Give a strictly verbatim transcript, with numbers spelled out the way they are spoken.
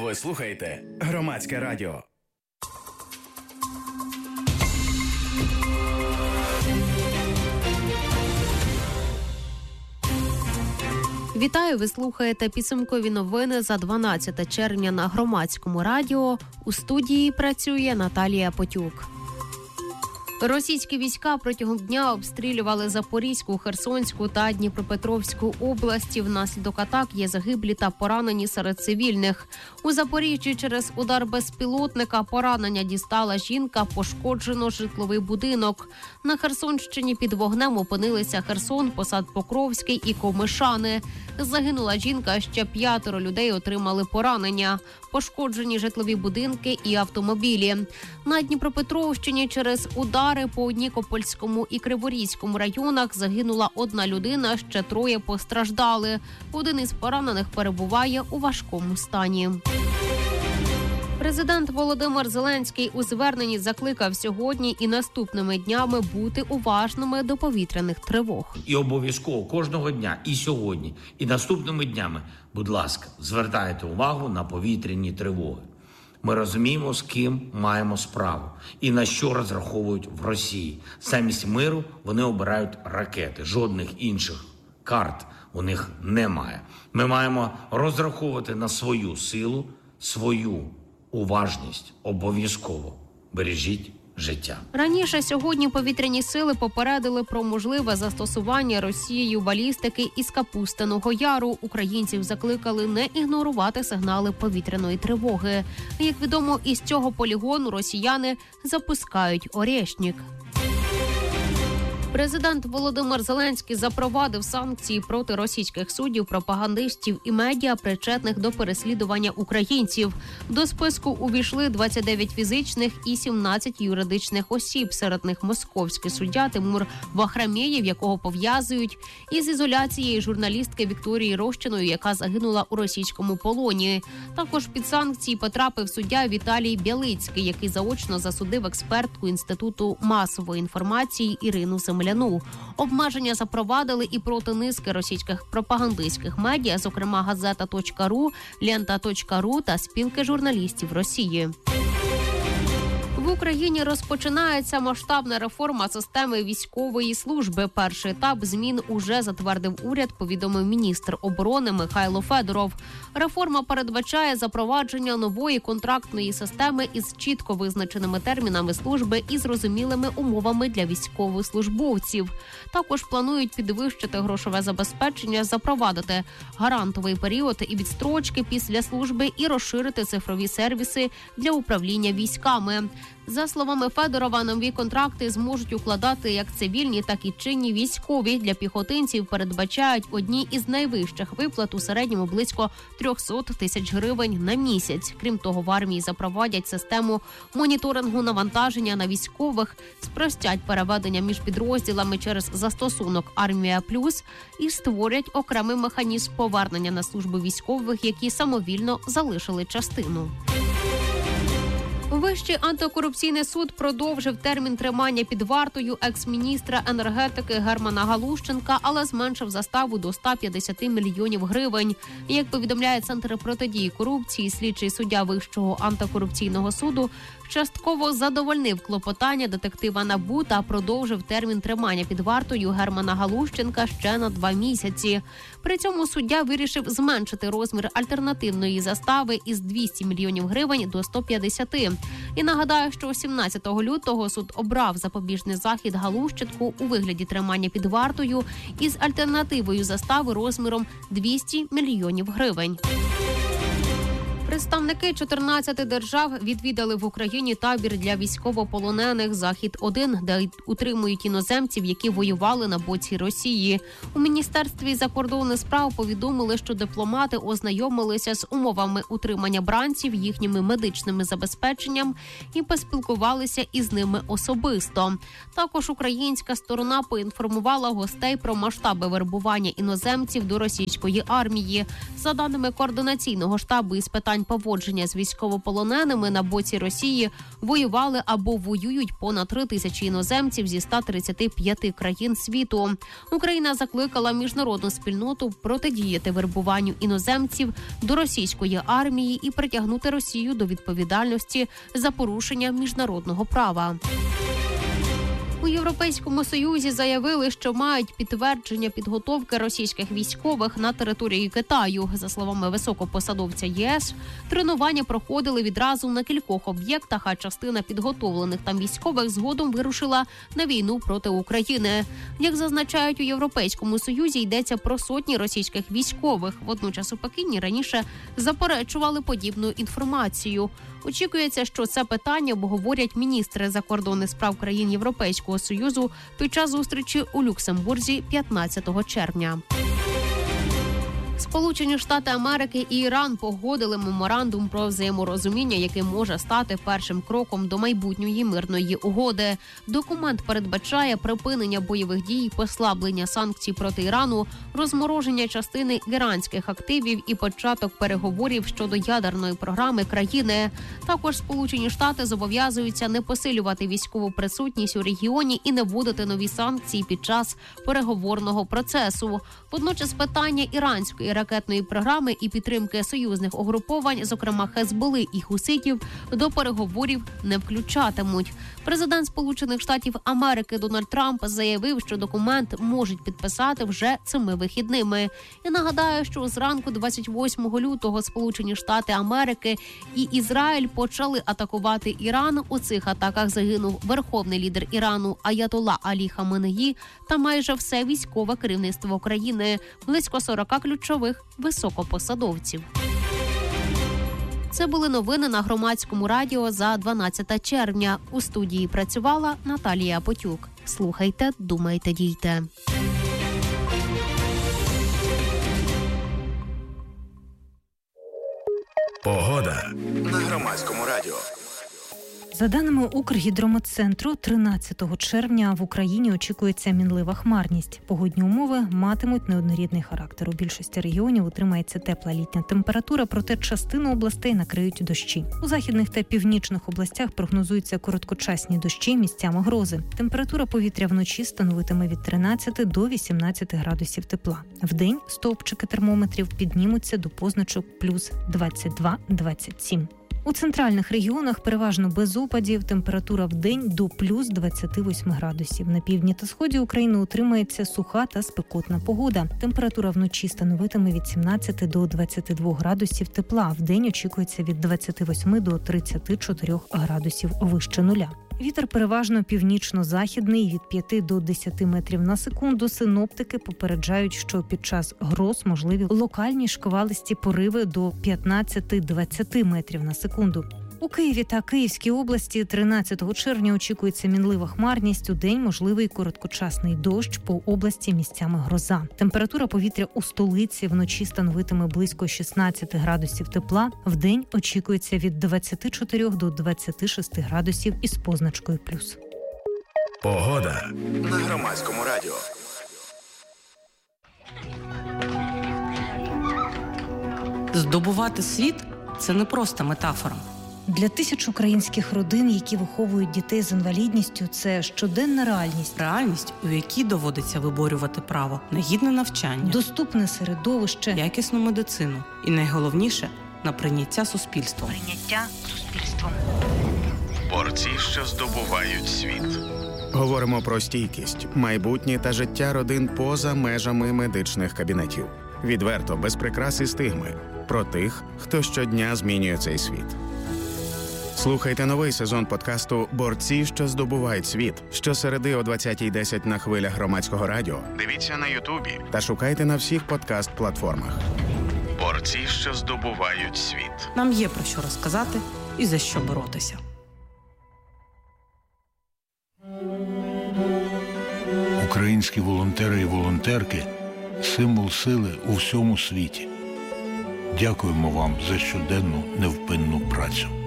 Ви слухаєте Громадське радіо. Вітаю, ви слухаєте підсумкові новини за дванадцяте червня на Громадському радіо. У студії працює Наталія Потюк. Російські війська протягом дня обстрілювали Запорізьку, Херсонську та Дніпропетровську області. Внаслідок атак є загиблі та поранені серед цивільних. У Запоріжжі через удар безпілотника поранення дістала жінка, пошкоджено житловий будинок. На Херсонщині під вогнем опинилися Херсон, Посад Покровський і Комишани. Загинула жінка, ще п'ятеро людей отримали поранення. Пошкоджені житлові будинки і автомобілі. На Дніпропетровщині через удари по Нікопольському і Криворізькому районах загинула одна людина, ще троє постраждали. Один із поранених перебуває у важкому стані. Президент Володимир Зеленський у зверненні закликав сьогодні і наступними днями бути уважними до повітряних тривог. І обов'язково кожного дня, і сьогодні, і наступними днями, будь ласка, звертайте увагу на повітряні тривоги. Ми розуміємо, з ким маємо справу і на що розраховують в Росії. Замість миру вони обирають ракети, жодних інших карт у них немає. Ми маємо розраховувати на свою силу, свою уважність. Обов'язково бережіть життя. Раніше сьогодні повітряні сили попередили про можливе застосування Росією балістики із Капустиного Яру. Українців закликали не ігнорувати сигнали повітряної тривоги. Як відомо, із цього полігону росіяни запускають «Орєшнік». Президент Володимир Зеленський запровадив санкції проти російських суддів, пропагандистів і медіа, причетних до переслідування українців. До списку увійшли двадцять дев'ять фізичних і сімнадцять юридичних осіб. Серед них московський суддя Тимур Вахрамєєв, якого пов'язують із ізоляцією журналістки Вікторії Рощиної, яка загинула у російському полоні. Також під санкції потрапив суддя Віталій Бялицький, який заочно засудив експертку Інституту масової інформації Ірину Семеляну. Обмеження запровадили і проти низки російських пропагандистських медіа, зокрема газета.ру, лента.ру та спілки журналістів Росії. В Україні розпочинається масштабна реформа системи військової служби. Перший етап змін уже затвердив уряд, повідомив міністр оборони Михайло Федоров. Реформа передбачає запровадження нової контрактної системи із чітко визначеними термінами служби і зрозумілими умовами для військовослужбовців. Також планують підвищити грошове забезпечення, запровадити гарантовий період і відстрочки після служби і розширити цифрові сервіси для управління військами. За словами Федорова, нові контракти зможуть укладати як цивільні, так і чинні військові. Для піхотинців передбачають одні із найвищих виплат, у середньому близько триста тисяч гривень на місяць. Крім того, в армії запровадять систему моніторингу навантаження на військових, спростять переведення між підрозділами через застосунок «Армія Плюс» і створять окремий механізм повернення на службу військових, які самовільно залишили частину. Вищий антикорупційний суд продовжив термін тримання під вартою екс-міністра енергетики Германа Галущенка, але зменшив заставу до ста п'ятдесяти мільйонів гривень. Як повідомляє Центр протидії корупції, слідчий суддя Вищого антикорупційного суду частково задовольнив клопотання детектива НАБУ та продовжив термін тримання під вартою Германа Галущенка ще на два місяці. При цьому суддя вирішив зменшити розмір альтернативної застави із двісті мільйонів гривень до ста п'ятдесяти. І нагадаю, що сімнадцятого лютого суд обрав запобіжний захід Галущенку у вигляді тримання під вартою із альтернативою застави розміром двісті мільйонів гривень. Представники чотирнадцяти держав відвідали в Україні табір для військовополонених «Захід-один», де утримують іноземців, які воювали на боці Росії. У Міністерстві закордонних справ повідомили, що дипломати ознайомилися з умовами утримання бранців, їхніми медичними забезпеченням і поспілкувалися із ними особисто. Також українська сторона поінформувала гостей про масштаби вербування іноземців до російської армії. За даними координаційного штабу із питань питань поводження з військовополоненими на боці Росії воювали або воюють понад три тисячі іноземців зі ста тридцяти п'яти країн світу. Україна закликала міжнародну спільноту протидіяти вербуванню іноземців до російської армії і притягнути Росію до відповідальності за порушення міжнародного права. У Європейському Союзі заявили, що мають підтвердження підготовки російських військових на території Китаю. За словами високопосадовця ЄС, тренування проходили відразу на кількох об'єктах, а частина підготовлених там військових згодом вирушила на війну проти України. Як зазначають у Європейському Союзі, йдеться про сотні російських військових. Водночас у Пекіні раніше заперечували подібну інформацію. Очікується, що це питання обговорять міністри закордонних справ країн Європейського Союзу під час зустрічі у Люксембурзі п'ятнадцятого червня. Сполучені Штати Америки і Іран погодили меморандум про взаєморозуміння, який може стати першим кроком до майбутньої мирної угоди. Документ передбачає припинення бойових дій, послаблення санкцій проти Ірану, розмороження частини іранських активів і початок переговорів щодо ядерної програми країни. Також Сполучені Штати зобов'язуються не посилювати військову присутність у регіоні і не вводити нові санкції під час переговорного процесу. Водночас питання іранської ракетної програми і підтримки союзних угруповань, зокрема Хезболи і хуситів, до переговорів не включатимуть. Президент Сполучених Штатів Америки Дональд Трамп заявив, що документ можуть підписати вже цими вихідними. І нагадаю, що зранку двадцять восьмого лютого Сполучені Штати Америки і Ізраїль почали атакувати Іран. У цих атаках загинув верховний лідер Ірану Аятолла Алі Хаменеї та майже все військове керівництво країни, близько сорока ключових високопосадовців. Це були новини на Громадському радіо за дванадцяте червня. У студії працювала Наталія Потюк. Слухайте, думайте, дійте. Погода на Громадському радіо. За даними Укргідрометцентру, тринадцятого червня в Україні очікується мінлива хмарність. Погодні умови матимуть неоднорідний характер. У більшості регіонів утримається тепла літня температура, проте частину областей накриють дощі. У західних та північних областях прогнозуються короткочасні дощі, місцями грози. Температура повітря вночі становитиме від тринадцяти до вісімнадцяти градусів тепла. Вдень стовпчики термометрів піднімуться до позначок плюс двадцять два - двадцять сім. У центральних регіонах переважно без опадів, температура в день до плюс двадцяти восьми градусів. На півдні та сході України утримається суха та спекотна погода. Температура вночі становитиме від сімнадцяти до двадцяти двох градусів тепла. В день очікується від двадцяти восьми до тридцяти чотирьох градусів вище нуля. Вітер переважно північно-західний від п'яти до десяти метрів на секунду. Синоптики попереджають, що під час гроз можливі локальні шквалисті пориви до п'ятнадцяти - двадцяти метрів на секунду. У Києві та Київській області тринадцятого червня очікується мінлива хмарність. Удень можливий короткочасний дощ, по області місцями гроза. Температура повітря у столиці вночі становитиме близько шістнадцяти градусів тепла. Вдень очікується від двадцяти чотирьох до двадцяти шести градусів із позначкою плюс. Погода на Громадському радіо. Здобувати світ – це не просто метафора. Для тисяч українських родин, які виховують дітей з інвалідністю, це щоденна реальність. Реальність, у якій доводиться виборювати право на гідне навчання, доступне середовище, якісну медицину і, найголовніше, на прийняття суспільством. Прийняття суспільством. Борці, що здобувають світ. Говоримо про стійкість, майбутнє та життя родин поза межами медичних кабінетів. Відверто, без прикрас і стигми. Про тих, хто щодня змінює цей світ. Слухайте новий сезон подкасту «Борці, що здобувають світ» щосереди о двадцятій десять на хвилях Громадського радіо. Дивіться на Ютубі та шукайте на всіх подкаст-платформах. Борці, що здобувають світ. Нам є про що розказати і за що боротися. Українські волонтери і волонтерки – символ сили у всьому світі. Дякуємо вам за щоденну невпинну працю.